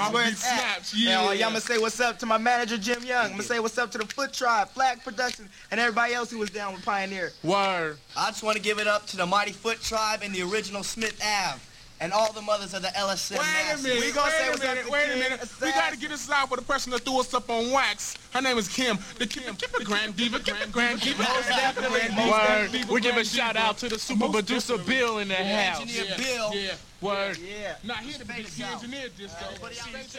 That's where it's at. Snaps, yeah. And, I'm gonna say what's up to my manager Jim Young. I'm gonna say what's up to the Foot Tribe, Flag Productions, and everybody else who was down with Pioneer. Word. I just want to give it up to the Mighty Foot Tribe and the original Smith Ave. And all the mothers of the LSM. Wait a minute, We gonna say what's up to wait a Kim minute. We Assassin. gotta get this live for the person that threw us up on wax. Her name is Kim. The Grand Diva. Grand Diva. Word. We give a shout out to the super producer Bill in the house. Engineer Bill. Yeah. Word. Yeah. Now, he engineered this, though.